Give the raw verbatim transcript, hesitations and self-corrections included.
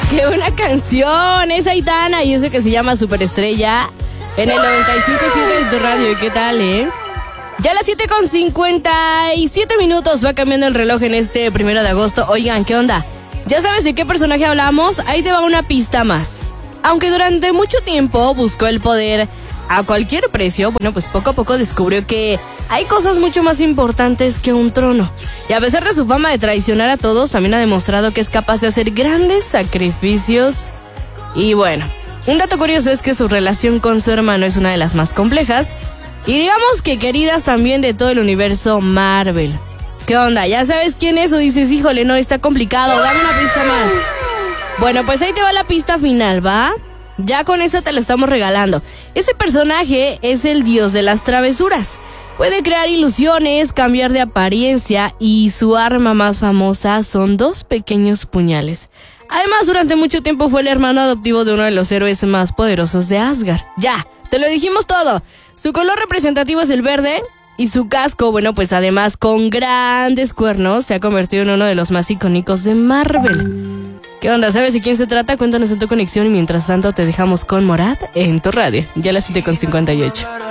¡Qué buena canción! Es Aitana y eso que se llama Superestrella en el noventa y cinco punto siete de tu radio. ¿Y qué tal, eh? Ya a las siete con cincuenta y siete minutos va cambiando el reloj en este primero de agosto. Oigan, ¿qué onda? ¿Ya sabes de qué personaje hablamos? Ahí te va una pista más. Aunque durante mucho tiempo buscó el poder a cualquier precio, bueno, pues poco a poco descubrió que hay cosas mucho más importantes que un trono. Y a pesar de su fama de traicionar a todos, también ha demostrado que es capaz de hacer grandes sacrificios. Y bueno, un dato curioso es que su relación con su hermano es una de las más complejas y digamos que queridas también de todo el universo Marvel. ¿Qué onda? ¿Ya sabes quién es o dices, híjole, no, está complicado, dame una pista más? Bueno, pues ahí te va la pista final, ¿va? Ya con eso te lo estamos regalando. Este personaje es el dios de las travesuras. Puede crear ilusiones, cambiar de apariencia y su arma más famosa son dos pequeños puñales. Además, durante mucho tiempo fue el hermano adoptivo de uno de los héroes más poderosos de Asgard. Ya, te lo dijimos todo. Su color representativo es el verde y su casco, bueno, pues además con grandes cuernos, se ha convertido en uno de los más icónicos de Marvel. ¿Qué onda? ¿Sabes de quién se trata? Cuéntanos en tu conexión y mientras tanto te dejamos con Morat en tu radio. Ya a las siete con cincuenta y ocho.